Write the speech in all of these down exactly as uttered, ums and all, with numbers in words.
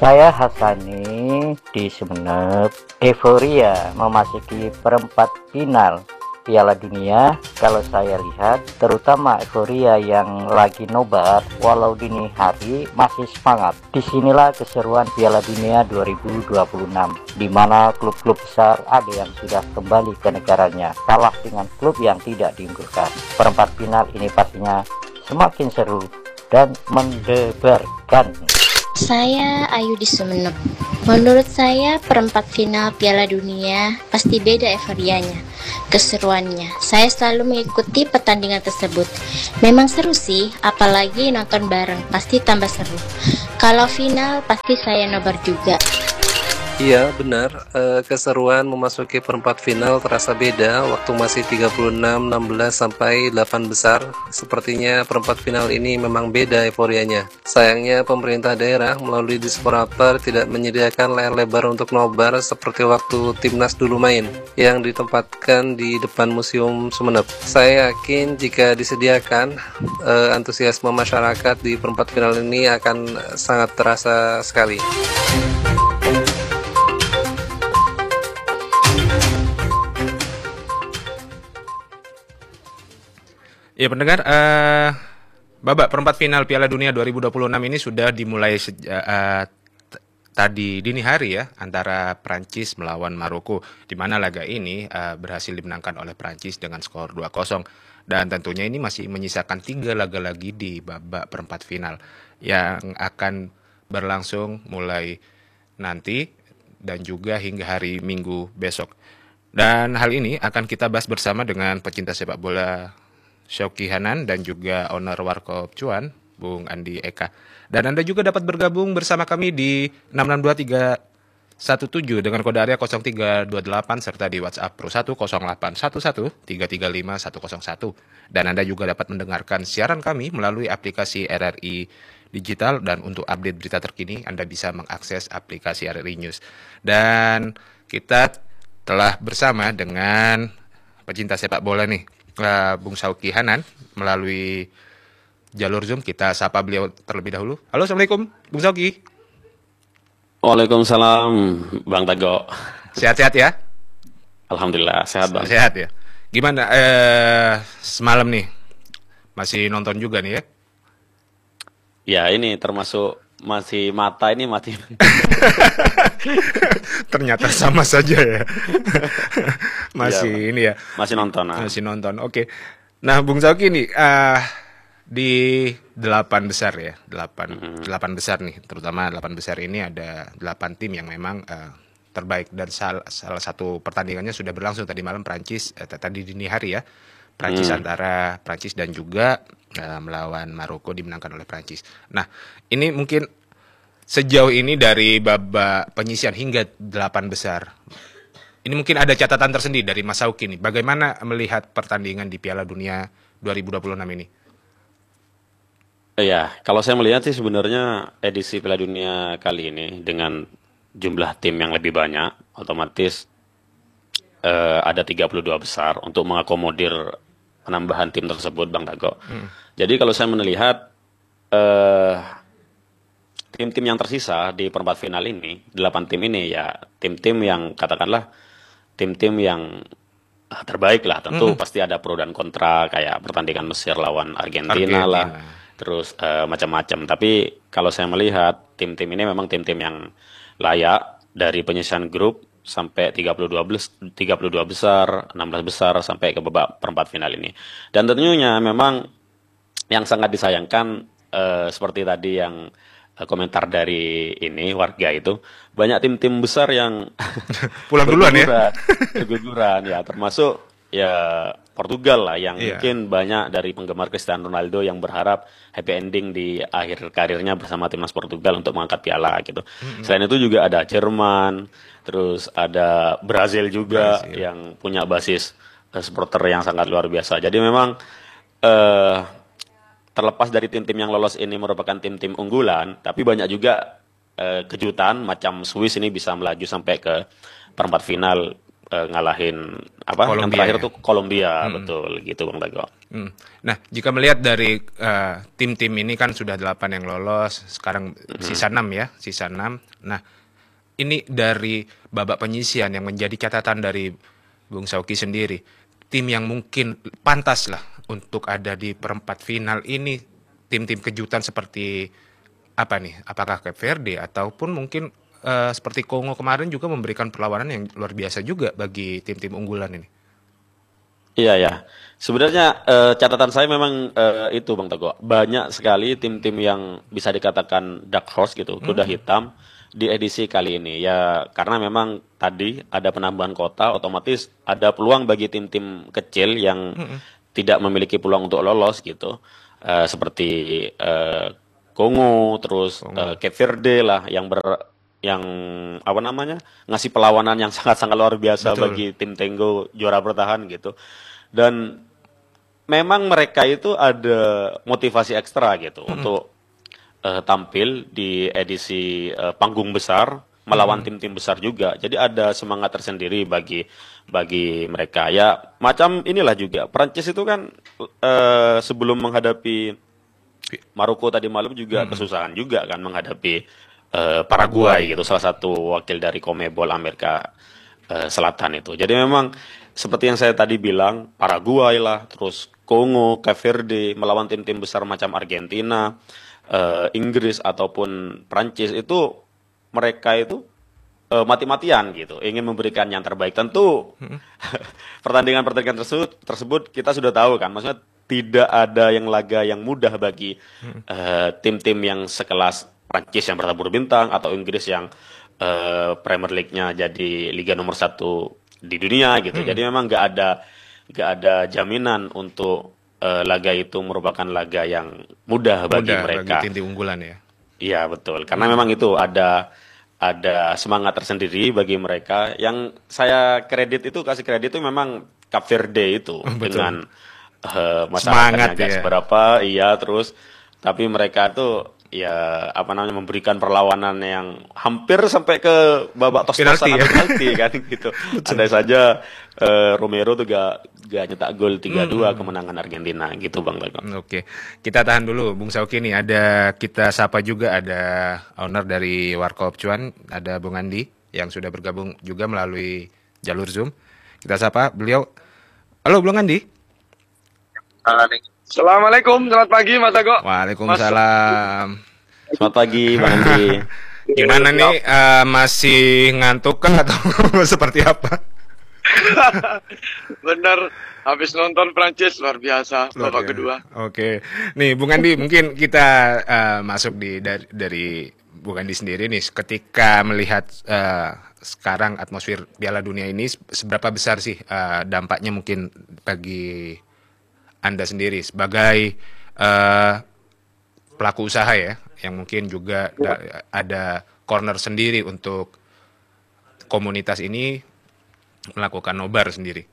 Saya Hasani di Sumeneb. Euforia memasuki perempat final Piala Dunia. Kalau saya lihat, terutama euforia yang lagi nobar, walau dini hari masih semangat. Disinilah keseruan Piala Dunia dua ribu dua puluh enam, di mana klub-klub besar ada yang sudah kembali ke negaranya, kalah dengan klub yang tidak diunggulkan. Perempat final ini pastinya semakin seru dan mendebarkan. Saya Ayu di Sumeneb. Menurut saya perempat final Piala Dunia pasti beda euforianya, keseruannya. Saya selalu mengikuti pertandingan tersebut. Memang seru sih, apalagi nonton bareng, pasti tambah seru. Kalau final pasti saya nobar juga. Iya benar, e, keseruan memasuki perempat final terasa beda waktu masih tiga puluh enam, enam belas sampai delapan besar. Sepertinya perempat final ini memang beda euforianya. Sayangnya pemerintah daerah melalui Disporaper tidak menyediakan layar lebar untuk nobar seperti waktu timnas dulu main yang ditempatkan di depan Museum Sumeneb. Saya yakin jika disediakan, e, antusiasme masyarakat di perempat final ini akan sangat terasa sekali. Ya pendengar, uh, babak perempat final Piala Dunia dua ribu dua puluh enam ini sudah dimulai sejak uh, tadi dini hari ya, antara Prancis melawan Maroko, di mana laga ini uh, berhasil dimenangkan oleh Prancis dengan skor dua kosong. Dan tentunya ini masih menyisakan tiga laga lagi di babak perempat final yang akan berlangsung mulai nanti dan juga hingga hari Minggu besok. Dan hal ini akan kita bahas bersama dengan pecinta sepak bola Syauqi Hanan dan juga owner Warkop Cuan, Bung Andi Eka. Dan Anda juga dapat bergabung bersama kami di enam enam dua tiga satu tujuh dengan kode area nol tiga dua delapan serta di WhatsApp Pro satu nol delapan satu satu tiga tiga lima satu nol satu. Dan Anda juga dapat mendengarkan siaran kami melalui aplikasi R R I Digital, dan untuk update berita terkini Anda bisa mengakses aplikasi R R I News. Dan kita telah bersama dengan pecinta sepak bola nih, Uh, Bung Syauqi Hanan melalui jalur Zoom. Kita sapa beliau terlebih dahulu. Halo, Assalamualaikum Bung Syauqi. Waalaikumsalam Bang Tago. Sehat-sehat ya? Alhamdulillah sehat Bang. Sehat ya. Gimana eh, semalam nih? Masih nonton juga nih ya? Ya ini termasuk masih mata ini mati. Ternyata sama saja ya. Masih ya, ini ya. Masih nonton. Nah. Masih nonton. Oke. Nah, Bung Syauqi nih uh, di delapan besar ya, delapan mm-hmm. delapan besar nih, terutama delapan besar ini ada delapan tim yang memang uh, terbaik, dan sal- salah satu pertandingannya sudah berlangsung tadi malam, Prancis eh, tadi dini hari ya. Prancis mm. antara Prancis dan juga uh, melawan Maroko dimenangkan oleh Prancis. Nah, ini mungkin sejauh ini dari babak penyisian hingga delapan besar, ini mungkin ada catatan tersendiri dari Mas Syauqi nih. Bagaimana melihat pertandingan di Piala Dunia dua ribu dua puluh enam ini? Ya, kalau saya melihat sih sebenarnya edisi Piala Dunia kali ini dengan jumlah tim yang lebih banyak, otomatis eh, ada tiga puluh dua besar untuk mengakomodir penambahan tim tersebut, Bang Dago. Hmm. Jadi kalau saya melihat eh, tim-tim yang tersisa di perempat final ini, delapan tim ini ya tim-tim yang katakanlah tim-tim yang terbaik lah. Tentu mm. pasti ada pro dan kontra, kayak pertandingan Mesir lawan Argentina, Argentina. lah, terus uh, macam-macam. Tapi kalau saya melihat tim-tim ini memang tim-tim yang layak dari penyisian grup sampai tiga puluh dua besar, enam belas besar sampai ke babak perempat final ini. Dan tentunya memang yang sangat disayangkan uh, seperti tadi yang komentar dari ini warga itu, banyak tim-tim besar yang pulang duluan ya, keguguran ya, termasuk ya Portugal lah yang iya. mungkin banyak dari penggemar Cristiano Ronaldo yang berharap happy ending di akhir karirnya bersama timnas Portugal untuk mengangkat piala gitu. Mm-hmm. Selain itu juga ada Jerman, terus ada Brazil juga Brazil. yang punya basis uh, supporter yang sangat luar biasa. Jadi memang uh, terlepas dari tim-tim yang lolos ini merupakan tim-tim unggulan, tapi banyak juga eh, kejutan macam Swiss ini bisa melaju sampai ke perempat final uh, ngalahin apa yang Kolombia terakhir ya? tuh Kolombia, Hmm. betul gitu Bang Dago. Hmm. Nah, jika melihat dari eh, tim-tim ini kan sudah delapan yang lolos, sekarang sisa enam ya, sisa enam. Nah, ini dari babak penyisian yang menjadi catatan dari Bung Sauki sendiri, tim yang mungkin pantas lah untuk ada di perempat final ini, tim-tim kejutan seperti apa nih? Apakah Cape Verde ataupun mungkin eh, seperti Kongo kemarin juga memberikan perlawanan yang luar biasa juga bagi tim-tim unggulan ini. Iya ya. Sebenarnya eh, catatan saya memang eh, itu Bang Teguh. Banyak sekali tim-tim yang bisa dikatakan dark horse gitu, kuda hitam di edisi kali ini. Ya karena memang tadi ada penambahan kota, otomatis ada peluang bagi tim-tim kecil yang tidak memiliki peluang untuk lolos gitu. Eh, seperti eh, Kongo, terus eh, Cape Verde lah yang ber yang apa namanya ngasih perlawanan yang sangat-sangat luar biasa Betul. bagi tim Tenggo juara bertahan gitu. Dan memang mereka itu ada motivasi ekstra gitu untuk eh, tampil di edisi eh, panggung besar melawan tim-tim besar juga. Jadi ada semangat tersendiri bagi bagi mereka. Ya macam inilah juga. Prancis itu kan eh, sebelum menghadapi Maroko tadi malam juga kesusahan juga kan menghadapi eh, Paraguay gitu, salah satu wakil dari CONMEBOL Amerika eh, Selatan itu. Jadi memang seperti yang saya tadi bilang, Paraguay lah, terus Kongo, Cape Verde melawan tim-tim besar macam Argentina, eh, Inggris ataupun Prancis itu mereka itu eh, mati-matian gitu, ingin memberikan yang terbaik. Tentu pertandingan-pertandingan tersebut tersebut kita sudah tahu kan, maksudnya tidak ada yang laga yang mudah bagi eh, tim-tim yang sekelas Prancis yang bertabur bintang atau Inggris yang eh, Premier League-nya jadi liga nomor satu di dunia gitu. Jadi memang nggak ada nggak ada jaminan untuk eh, laga itu merupakan laga yang mudah bagi Mudah mereka. bagi tim-tim unggulan ya. Iya betul, karena memang itu ada ada semangat tersendiri bagi mereka. Yang saya kredit itu kasih kredit itu memang Cape Verde itu Betul. dengan eh, Semangat masyarakatnya nggak ya. seberapa, iya terus tapi mereka tuh ya apa namanya memberikan perlawanan yang hampir sampai ke babak tos-tosan Penalti ya. atau penalti kan gitu. Andai saja eh, Romero tuh gak, gak nyetak gol tiga dua kemenangan Argentina gitu Bang Dago. Oke, kita tahan dulu, Bung Sauki nih. Ada kita sapa juga ada owner dari Warkop Cuan, ada Bung Andi yang sudah bergabung juga melalui jalur Zoom. Kita sapa beliau. Halo, Bung Andi. Assalamualaikum, selamat pagi Mas Dago. Waalaikumsalam. Selamat pagi Bang Andi. Gimana nih? eh, masih ngantuk kah atau seperti apa? Bener, habis nonton Prancis luar biasa Luar babak biasa. kedua. Oke, nih Bung Andi mungkin kita eh, masuk di dari, dari Bung Andi sendiri nih, ketika melihat eh, sekarang atmosfer Piala Dunia ini seberapa besar sih eh, dampaknya mungkin bagi Anda sendiri sebagai eh, pelaku usaha ya, yang mungkin juga da- ada corner sendiri untuk komunitas ini melakukan nobar sendiri.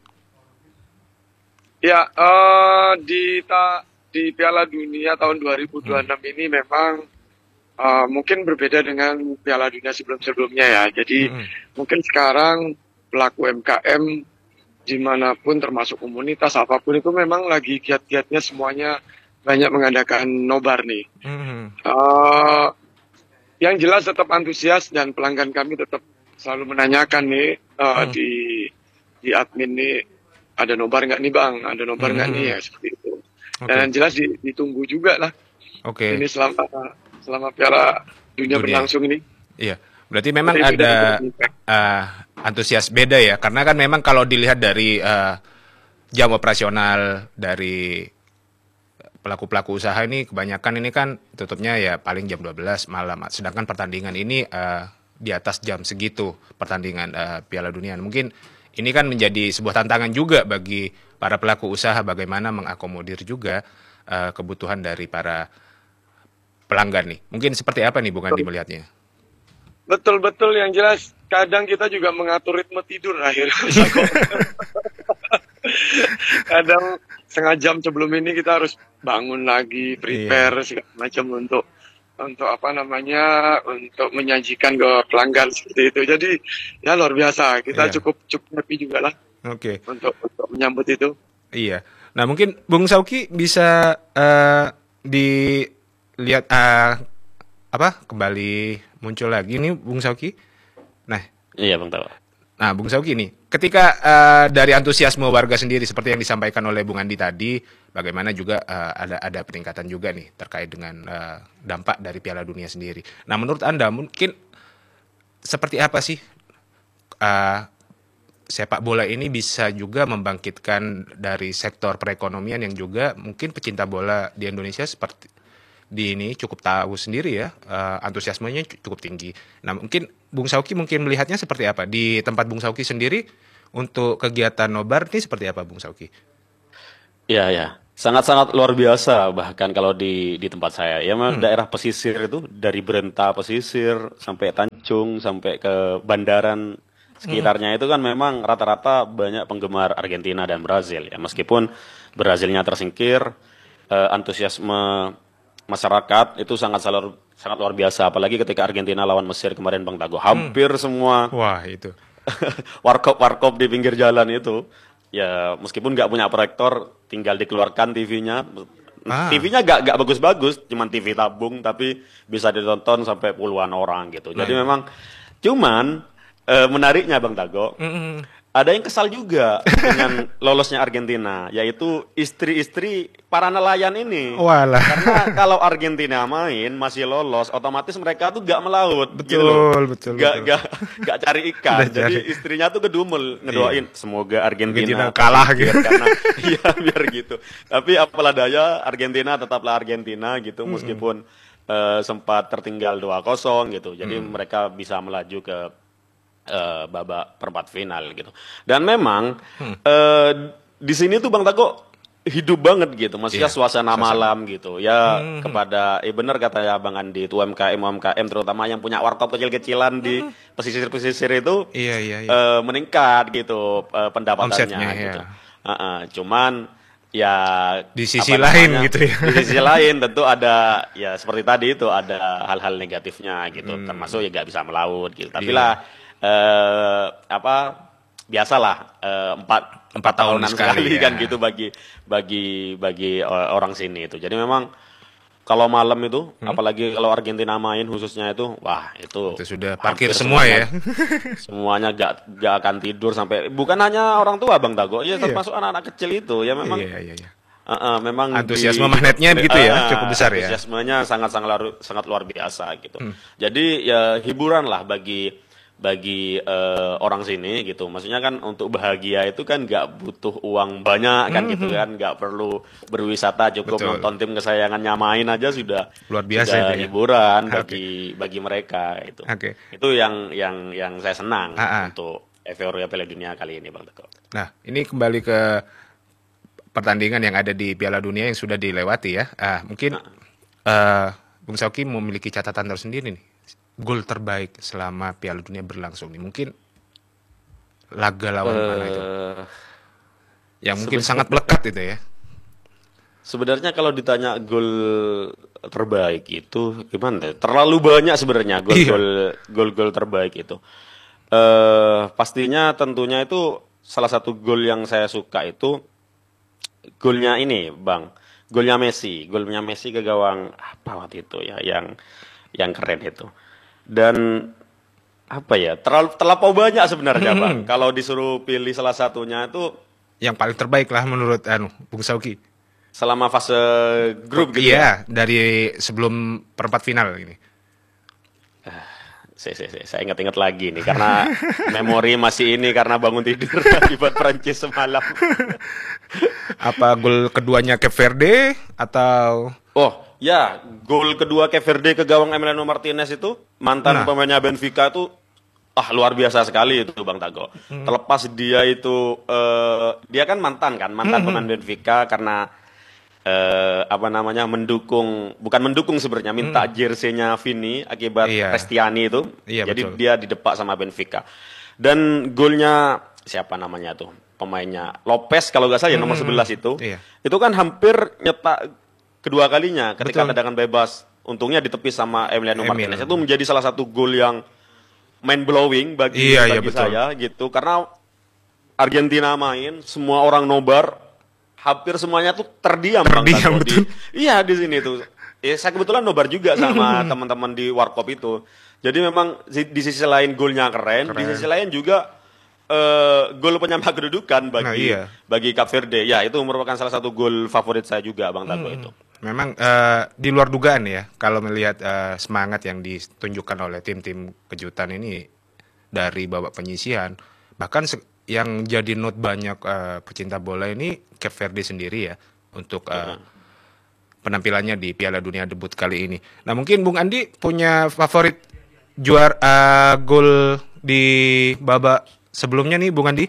Ya, eh, di ta, di Piala Dunia tahun dua ribu dua puluh enam ini memang eh, mungkin berbeda dengan Piala Dunia sebelum-sebelumnya ya. Jadi mungkin sekarang pelaku M K M dimanapun termasuk komunitas apapun itu memang lagi giat-giatnya semuanya banyak mengadakan nobar nih. Eh, yang jelas tetap antusias dan pelanggan kami tetap selalu menanyakan nih eh, di di admin nih ada nobar nggak nih bang, ada nobar nggak nih ya seperti itu. Dan yang jelas di- ditunggu juga lah Oke. ini selama selama Piala Dunia, Dunia. berlangsung ini. Iya, berarti memang Jadi beda ada dengan impact. eh, antusias beda ya, karena kan memang kalau dilihat dari eh, jam operasional dari pelaku-pelaku usaha ini kebanyakan ini kan tutupnya ya paling jam dua belas malam, sedangkan pertandingan ini eh, di atas jam segitu pertandingan eh, Piala Dunia. Mungkin ini kan menjadi sebuah tantangan juga bagi para pelaku usaha bagaimana mengakomodir juga eh, kebutuhan dari para pelanggan nih. Mungkin seperti apa nih Bung Andi melihatnya? Betul-betul yang jelas kadang kita juga mengatur ritme tidur akhirnya. Kadang setengah jam sebelum ini kita harus bangun lagi, prepare segala macam untuk untuk apa namanya untuk menyajikan ke pelanggan seperti itu. Jadi ya luar biasa. Kita Iya. cukup cukup happy juga lah Oke. untuk untuk menyambut itu. Iya. Nah, mungkin Bung Sauki bisa eh, dilihat eh, apa kembali muncul lagi nih Bung Sauki. Nah, Iya Bang Tawa. Nah, Bung Sauki ini, ketika eh, dari antusiasme warga sendiri seperti yang disampaikan oleh Bung Andi tadi, bagaimana juga eh, ada ada peningkatan juga nih terkait dengan eh, dampak dari Piala Dunia sendiri. Nah, menurut Anda mungkin seperti apa sih eh, sepak bola ini bisa juga membangkitkan dari sektor perekonomian yang juga mungkin pecinta bola di Indonesia seperti di ini cukup tahu sendiri ya, eh, antusiasmenya cu- cukup tinggi. Nah, mungkin Bung Sauki mungkin melihatnya seperti apa di tempat Bung Sauki sendiri untuk kegiatan nobar ini seperti apa Bung Sauki? Iya, ya. Sangat-sangat luar biasa bahkan kalau di di tempat saya. Ya memang daerah pesisir itu dari Brenta pesisir sampai Tanjung sampai ke bandaran sekitarnya itu kan memang rata-rata banyak penggemar Argentina dan Brazil ya. Meskipun Brazilnya tersingkir, eh, antusiasme masyarakat itu sangat sangat sangat luar biasa. Apalagi ketika Argentina lawan Mesir kemarin Bang Dago, hampir semua Wah, itu. warkop-warkop di pinggir jalan itu, ya meskipun nggak punya proyektor, tinggal dikeluarkan T V-nya. Ah. T V-nya nggak nggak bagus-bagus, cuman T V tabung, tapi bisa ditonton sampai puluhan orang gitu. Jadi Nah, memang, cuman eh, menariknya Bang Dago, Mm-mm. ada yang kesal juga dengan lolosnya Argentina, yaitu istri-istri para nelayan ini. Walah. Karena kalau Argentina main masih lolos, otomatis mereka tuh gak melaut. Betul, gitu loh. betul, Gak, betul. gak, gak cari ikan. Udah Jadi cari. istrinya tuh ngedumel, ngedoain semoga Argentina Argentina kalah tersingkir, gitu. karena iya biar gitu. Tapi apalah daya, Argentina tetaplah Argentina gitu, meskipun eh, sempat tertinggal dua kosong gitu. Jadi Mm. mereka bisa melaju ke eh, babak perempat final gitu. Dan memang eh, di sini tuh Bang Tago hidup banget gitu, maksudnya Iya, suasana suasana. malam gitu. Ya Hmm. kepada, eh benar kata ya Bang Andi, itu U M K M U M K M terutama yang punya warkop kecil-kecilan di pesisir-pesisir itu Iya, iya, iya. eh, meningkat gitu eh, pendapatannya Omsetnya, gitu. ya. Heeh, cuman ya Di sisi apa lain namanya, gitu ya. Di sisi lain tentu ada ya seperti tadi itu ada hal-hal negatifnya gitu, Hmm. termasuk ya nggak bisa melaut gitu. Tapi Iya. lah eh, apa biasalah eh, empat Empat tahun tahunan sekali, sekali ya. kan gitu bagi bagi bagi eh, orang sini itu. Jadi memang kalau malam itu, apalagi kalau Argentina main khususnya itu, wah itu, Itu sudah parkir hampir semua ya. semuanya gak, gak akan tidur sampai, bukan hanya orang tua Bang Dago, ya Iya. termasuk anak-anak kecil itu ya memang. Iya, iya, iya. Uh, uh, memang Antusiasme magnetnya begitu ya, cukup besar ya? Antusiasmenya sangat sangat luar, sangat luar biasa gitu. Jadi ya hiburan lah bagi bagi eh, orang sini gitu. Maksudnya kan untuk bahagia itu kan nggak butuh uang banyak kan gitu kan, nggak perlu berwisata, cukup Betul. nonton tim kesayangannya main aja sudah Luar biasa sudah itu ya. hiburan Oke. bagi bagi mereka itu. Oke. Itu yang yang yang saya senang Ah, ah. untuk euforia Piala Dunia kali ini Bang Dago. Nah, ini kembali ke pertandingan yang ada di Piala Dunia yang sudah dilewati ya. Ah, mungkin eh, Bung Sauki memiliki catatan tersendiri nih. Gol terbaik selama Piala Dunia berlangsung nih. Mungkin laga lawan mana itu? Eh, Yang mungkin sebenarnya- sangat melekat itu ya. Sebenarnya kalau ditanya gol terbaik itu gimana? ya? Terlalu banyak sebenarnya gol-gol gol-gol terbaik itu. Eh pastinya tentunya itu salah satu gol yang saya suka itu golnya ini, Bang. Golnya Messi, golnya Messi ke gawang apa waktu itu ya, yang yang keren itu. Dan apa ya? Terlalu terlampau banyak sebenarnya, Bang. Kalau disuruh pilih salah satunya itu Yang paling terbaik lah menurut anu Bung Sauki. selama fase grup gitu ya. Iya, dari sebelum perempat final ini. Saya, saya, saya, saya ingat-ingat lagi nih karena memori masih ini karena bangun tidur akibat Prancis semalam. Apa gol keduanya Cape Verde atau Oh ya, gol kedua Cape Verde ke gawang Emiliano Martinez itu mantan Nah. pemainnya Benfica itu ah luar biasa sekali itu Bang Tago. Terlepas dia itu eh, dia kan mantan kan mantan pemain Benfica karena eh, apa namanya mendukung bukan mendukung sebenarnya minta jersey-nya Vini akibat Iya. Restiani itu. Iya, Jadi betul. dia didepak sama Benfica. Dan golnya siapa namanya tuh pemainnya Lopez kalau nggak salah ya nomor sebelas itu. Iya. Itu kan hampir nyetak kedua kalinya ketika Betul. tendangan bebas untungnya ditepis sama Emiliano Emil. Martinez. Itu menjadi salah satu gol yang mind blowing bagi, Iya, iya, bagi betul. saya gitu, karena Argentina main, semua orang nobar, hampir semuanya tuh terdiam, Bang Terdiam, Tago. betul. Di, iya di sini tuh. Ya, saya kebetulan nobar juga sama teman-teman di Warkop itu. Jadi memang di, di sisi lain golnya keren, Keren. di sisi lain juga eh, gol penyama kedudukan bagi Nah, iya. bagi Cape Verde. Ya itu merupakan salah satu gol favorit saya juga, Bang Tago itu. Memang eh, di luar dugaan ya, kalau melihat eh, semangat yang ditunjukkan oleh tim-tim kejutan ini dari babak penyisihan, bahkan se- yang jadi note banyak eh, pecinta bola ini Cape Verde sendiri ya untuk eh, penampilannya di Piala Dunia debut kali ini. Nah mungkin Bung Andi punya favorit juara eh, gol di babak sebelumnya nih, Bung Andi?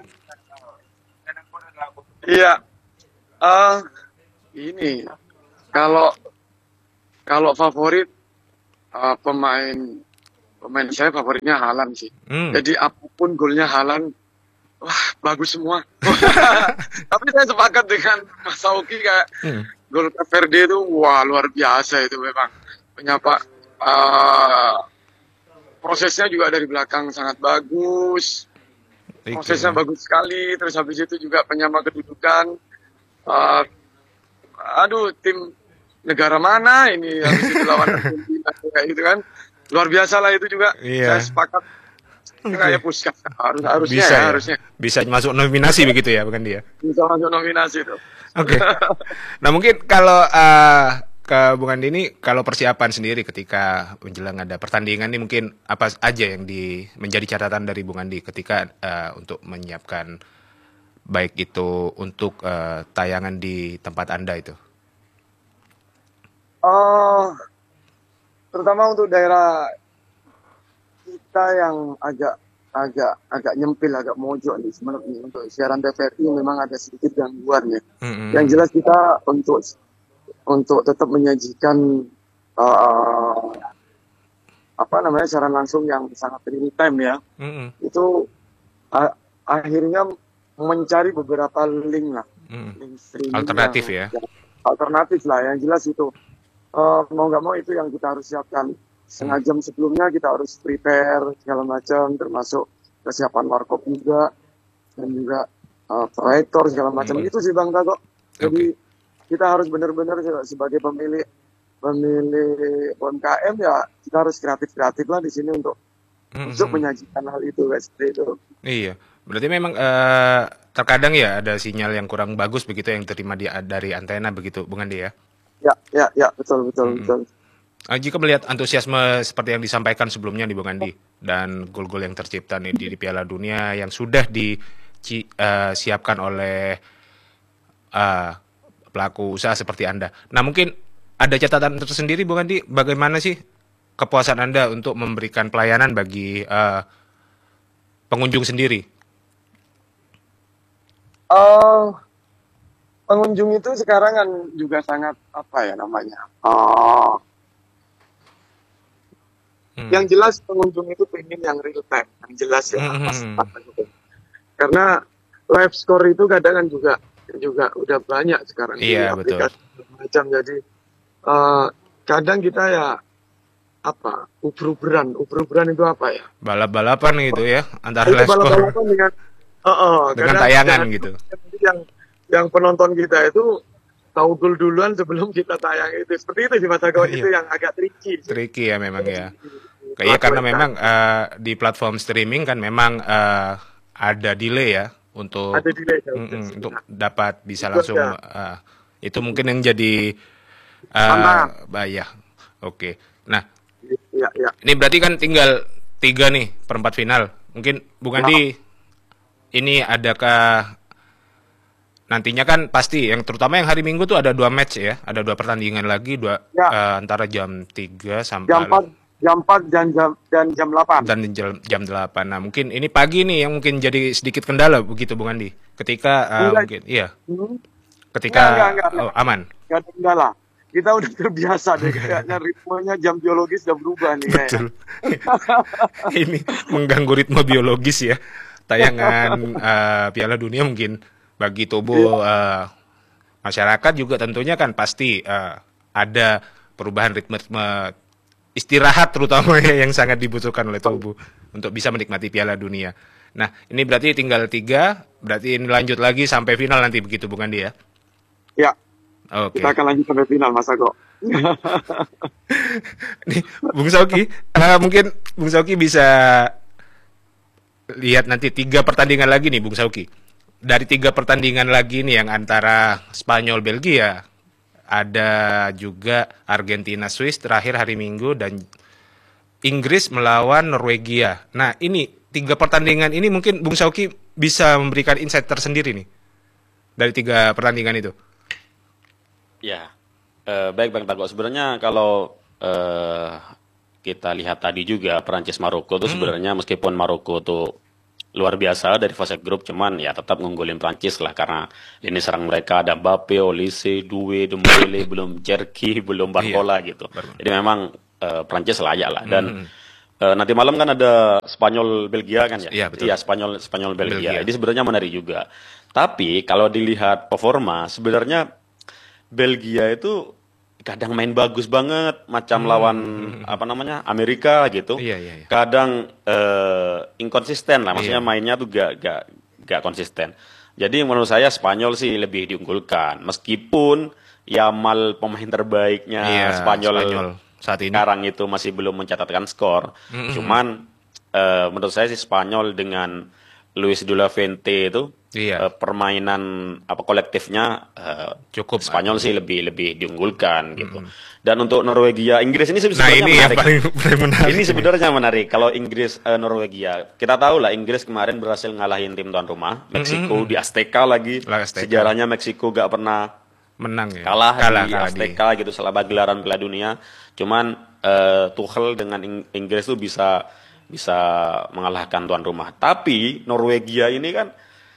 Iya. Eh ini kalau kalau favorit eh, pemain pemain saya favoritnya Haaland sih. Hmm. Jadi apapun golnya Haaland, wah bagus semua. Tapi saya sepakat dengan Mas Sauki kayak Hmm. gol Cape Verde itu wah luar biasa itu memang. Menyapa eh, prosesnya juga dari belakang sangat bagus. Prosesnya bagus sekali. Terus habis itu juga penyama kedudukan. Eh, aduh tim negara mana ini habis itu lawan Argentina kayak gitu kan. Luar biasa lah itu juga. Iya. Saya sepakat. Kayak Puskas harus harusnya Bisa ya, ya? harusnya Bisa masuk nominasi begitu ya, bukan dia? bisa masuk nominasi tuh. Oke. Nah mungkin kalau eh, ke Bung Andi ini, kalau persiapan sendiri ketika menjelang ada pertandingan ini mungkin apa aja yang di menjadi catatan dari Bung Andi ketika eh, untuk menyiapkan baik itu untuk eh, tayangan di tempat Anda itu? Oh, terutama untuk daerah kita yang agak agak agak nyempil, agak mojok nih sebenarnya untuk siaran T V R I memang ada sedikit gangguan ya. Mm-mm. Yang jelas kita untuk untuk tetap menyajikan uh, apa namanya siaran langsung yang sangat real time ya. Mm-mm. Itu uh, akhirnya mencari beberapa link lah, Mm-mm. link streaming Alternatif yang- ya. yang alternatif lah. Yang jelas itu uh, mau nggak mau itu yang kita harus siapkan. Setengah jam sebelumnya kita harus prepare segala macam, termasuk kesiapan warkop juga dan juga uh, proyektor segala macam. Hmm. Itu sih Bang Tago. Jadi kita harus benar-benar sebagai pemilik pemilik U M K M ya kita harus kreatif-kreatif lah di sini untuk Mm-mm. untuk menyajikan hal itu guys, seperti itu. Iya, berarti memang eh, terkadang ya ada sinyal yang kurang bagus begitu yang terima di, dari antena begitu, Bung Andi ya. Ya, ya, ya, betul, betul, Mm-mm. betul. Ah, jika melihat antusiasme seperti yang disampaikan sebelumnya di Bung Andi dan gol-gol yang tercipta nih di, di Piala Dunia yang sudah disiapkan oleh eh, pelaku usaha seperti Anda. Nah mungkin ada catatan tersendiri Bung Andi, bagaimana sih kepuasan Anda untuk memberikan pelayanan bagi eh, pengunjung sendiri? Oh, pengunjung itu sekarang kan juga sangat apa ya namanya? Oh, Hmm. yang jelas pengunjung itu pengen yang real time, yang jelas ya. Hmm. pas- pas- Karena live score itu kadang kan juga juga udah banyak sekarang Iya, di aplikasi macam. Jadi eh, kadang kita ya apa uber-uberan, uber-uberan itu apa ya? Balap-balapan gitu ya antara Itu live score balap-balapan dengan oh, oh, dengan kadang- tayangan kadang gitu. yang yang penonton kita itu tahu gol duluan sebelum kita tayang itu. Seperti itu sih Mas Ago, Iya. itu yang agak tricky. Tricky ya memang ya. Kayak karena memang eh, di platform streaming kan memang eh, ada delay ya untuk ada delay ya, Mm-mm, udah. untuk dapat bisa Itu langsung ada. eh, itu mungkin yang jadi eh Tantangan. bahaya. Oke. Nah, Ya, ya. ini berarti kan tinggal tiga nih perempat final. Mungkin Bung Andi ini adakah nantinya kan pasti yang terutama yang hari Minggu tuh ada dua match ya, ada dua pertandingan lagi dua Ya. eh, antara jam tiga sampai Jam empat, jam empat dan jam dan jam delapan. dan jam, jam delapan. Nah, mungkin ini pagi nih yang mungkin jadi sedikit kendala begitu Bung Andi. Ketika eh, Enggak. mungkin iya, Hmm, ketika Enggak, enggak, enggak. oh, aman. Gak ada kendala. Kita udah terbiasa deh kayaknya ritmenya jam biologis udah berubah nih kayaknya. Betul. Ini mengganggu ritme biologis ya. Tayangan eh, Piala Dunia mungkin bagi tubuh eh, masyarakat juga tentunya kan pasti eh, ada perubahan ritme, ritme istirahat terutama ya, yang sangat dibutuhkan oleh tubuh untuk bisa menikmati Piala Dunia. Nah, ini berarti tinggal tiga, berarti ini lanjut lagi sampai final nanti begitu, bukan dia? Ya, Oke. kita akan lanjut sampai final, Mas Ago. Nih, Bung Sauki, uh, mungkin Bung Sauki bisa lihat nanti tiga pertandingan lagi nih, Bung Sauki. Dari tiga pertandingan lagi nih yang antara Spanyol, Belgia, ada juga Argentina, Swiss terakhir hari Minggu, dan Inggris melawan Norwegia. Nah, ini tiga pertandingan ini mungkin Bung Sauki bisa memberikan insight tersendiri nih dari tiga pertandingan itu. Ya, eh, baik Bang Tago. Sebenarnya kalau eh, kita lihat tadi juga Perancis Maroko itu Hmm. sebenarnya meskipun Maroko tuh luar biasa dari fase grup, cuman ya tetap ngunggulin Prancis lah karena lini serang mereka ada Mbappe, Olise, Doué, Dembele, belum Cherki, belum Barcola gitu. Barcola. Jadi memang eh, Prancis layak lah. Dan Hmm. eh, nanti malam kan ada Spanyol Belgia kan ya? Iya, betul. Iya, Spanyol Spanyol Belgia. Belgia. Jadi sebenarnya menarik juga. Tapi kalau dilihat performa sebenarnya Belgia itu kadang main bagus banget, macam Hmm. lawan apa namanya Amerika gitu. Iya, iya, iya. Kadang eh, inkonsisten lah, maksudnya Iya. mainnya tuh gak gak gak konsisten. Jadi menurut saya Spanyol sih lebih diunggulkan, meskipun Yamal pemain terbaiknya Iya, Spanyol, Spanyol saat ini. sekarang itu masih belum mencatatkan skor. Mm-mm. Cuman eh, menurut saya sih Spanyol dengan Luis de la Fuente itu Iya. eh, permainan apa kolektifnya eh, Cukup. Spanyol sih lebih lebih diunggulkan gitu. Dan untuk Norwegia, Inggris ini Nah, sebenarnya ini yang menarik. paling, paling menarik. Ini sebenarnya menarik. Kalau Inggris eh, Norwegia, kita tahu lah Inggris kemarin berhasil ngalahin tim tuan rumah, Meksiko di Azteca lagi. Lah, Azteca. Sejarahnya Meksiko gak pernah menang ya. kalah, kalah, di kalah Azteca gitu selama gelaran Piala Dunia. Cuman eh, Tuchel dengan Ing- Inggris tuh bisa bisa mengalahkan tuan rumah. Tapi Norwegia ini kan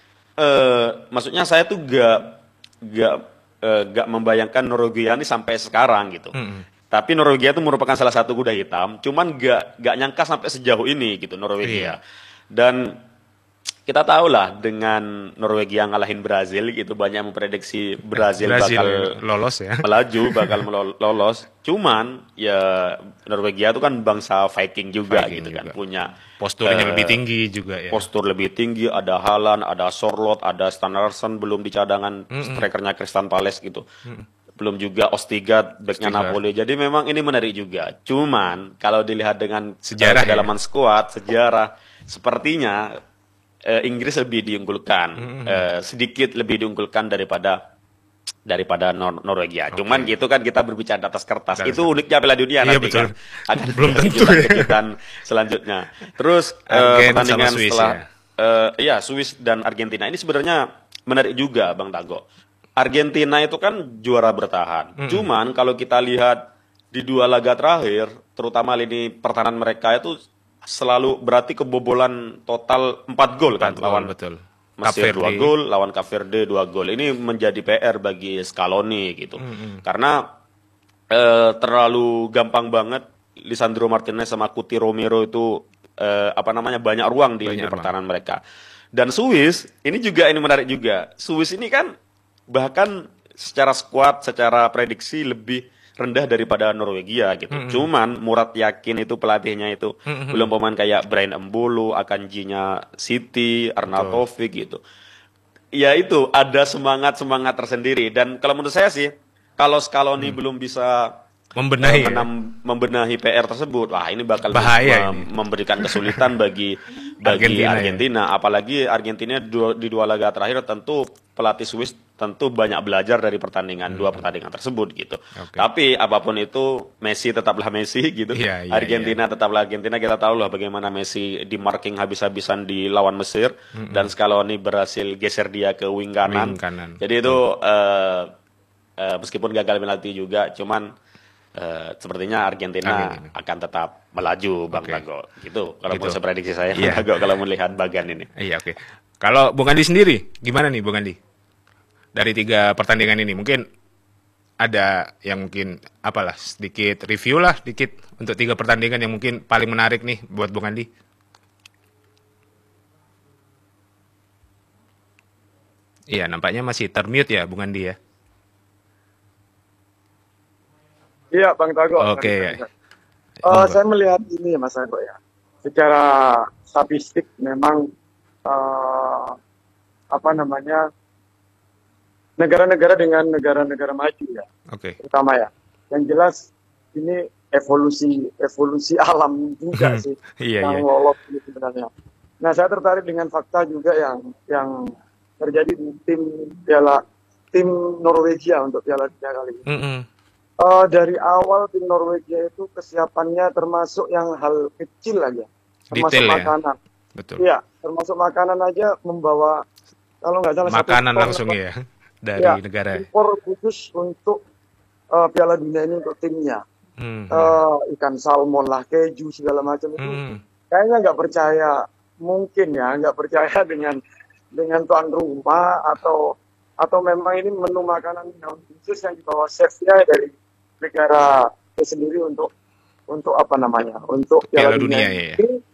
eh maksudnya saya tuh gak gak eh, gak membayangkan Norwegia ini sampai sekarang gitu. Mm-mm. Tapi Norwegia itu merupakan salah satu kuda hitam, cuman gak gak nyangka sampai sejauh ini gitu Norwegia. Dan kita tahu lah dengan Norwegia ngalahin Brazil gitu, banyak memprediksi Brazil, Brazil bakal lolos ya. melaju, bakal melol- lolos. Cuman ya Norwegia itu kan bangsa Viking juga Viking gitu kan, juga. punya Posturnya eh, lebih tinggi juga ya. postur lebih tinggi, ada Haaland, ada Sorloth, ada Stan Larsen, belum di cadangan strikernya Crystal Palace gitu. Belum juga Ostigard, backnya Ostigard. Napoli. Jadi memang ini menarik juga. Cuman kalau dilihat dengan Sejarah eh, kedalaman skuad, sejarah, sepertinya eh, Inggris lebih diunggulkan, eh, sedikit lebih diunggulkan daripada daripada Nor- Norwegia. Cuman gitu kan kita berbicara di atas kertas. Atas Itu uniknya Piala Dunia Iya, nanti betul. kan. Akan Belum tentu ya. kejutan selanjutnya. Terus eh, Argen sama pertandingan Swiss, setelah ya. eh, iya Swiss dan Argentina ini sebenarnya menarik juga Bang Tago. Argentina itu kan juara bertahan. Cuman kalau kita lihat di dua laga terakhir, terutama lini pertahanan mereka itu selalu berarti kebobolan total empat gol kan Empat gol, lawan betul. Mesir Cape dua Verde. gol, lawan Cape Verde dua gol. Ini menjadi P R bagi Scaloni gitu. Karena eh, terlalu gampang banget Lisandro Martinez sama Cuti Romero itu eh, apa namanya banyak ruang di lini Banyak ruang. pertahanan mereka. Dan Swiss ini juga ini menarik juga. Swiss ini kan bahkan secara squad, secara prediksi lebih rendah daripada Norwegia gitu. Cuman Murat Yakin itu pelatihnya itu belum pemain kayak Brian Embolo, Akanjinya City, Arnautovic gitu. Ya itu ada semangat-semangat tersendiri dan kalau menurut saya sih kalau Scaloni belum bisa Membenahi eh, ya? menam- membenahi P R tersebut, wah ini bakal Bahaya mem- ini. memberikan kesulitan bagi bagi Argentina, Argentina, ya? apalagi Argentina di dua, di dua laga terakhir tentu pelatih Swiss tentu banyak belajar dari pertandingan dua pertandingan tersebut gitu. Hmm. Oke. Tapi apapun itu Messi tetaplah Messi gitu. Iya, iya, Argentina tetaplah Argentina, kita tahu lah bagaimana Messi di marking habis-habisan di lawan Mesir dan Scaloni berhasil geser dia ke wing kanan. Wing kanan. Jadi itu eh, eh, meskipun gagal penalti juga, cuman eh, sepertinya Argentina, Argentina. akan tetap melaju Bang Oke. Tago. Gitu. Kalau Gitu. mau prediksi saya, Iya. Bang Tago, kalau melihat bagan ini. Iya, oke. Kalau Bung Andi sendiri, gimana nih Bung Andi? Dari tiga pertandingan ini, mungkin ada yang mungkin apalah sedikit review lah, sedikit untuk tiga pertandingan yang mungkin paling menarik nih buat Bung Andi. Iya, nampaknya masih termute ya Bung Andi ya. Iya, Bang Tago. Oke. Okay. Uh, saya melihat ini ya Mas Tago ya. Secara statistik memang uh, apa namanya negara-negara dengan negara-negara maju ya. Oke. Okay. Terutama ya. Yang jelas ini evolusi evolusi alam juga sih iya, yang iya. lolos sebenarnya. Nah, saya tertarik dengan fakta juga yang yang terjadi di tim Piala tim Norwegia untuk Piala Dunia kali ini. Mm -hmm. uh, dari awal tim Norwegia itu kesiapannya termasuk yang hal kecil aja, termasuk Detail, makanan. Ya? Betul. Iya, termasuk makanan aja membawa kalau nggak salah makanan satu langsung impor, ya dari ya, negara. Impor khusus untuk uh, Piala Dunia ini untuk timnya. Hmm. Uh, ikan salmon lah, keju segala macam itu. Hmm. Kayaknya nggak percaya, mungkin ya nggak percaya dengan dengan tuan rumah atau atau memang ini menu makanan yang khusus yang dibawa chefnya dari negara itu sendiri untuk untuk apa namanya untuk Piala Piala Dunia, Dunia ini. Ya.